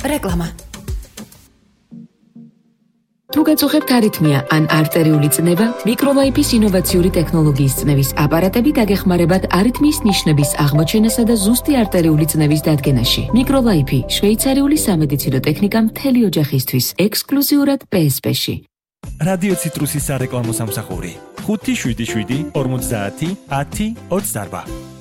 რეკლამა. თუ გაწუხებთ არითმია ან არტერიული წნევა, მიკროლაიფის ინოვაციური ტექნოლოგიის წნევის აპარატები დაგეხმარებათ არითმიის ნიშნების აღმოჩენასა და ზუსტი არტერიული წნევის დადგენაში. მიკროლაიფი შვეიცარიული სამედიცინო ტექნიკა მთელი ოჯახისთვის, ექსკლუზიურად PSP-ში. რადიო ციტრუსის სარეკლამო სამსახური 577 50 10 28.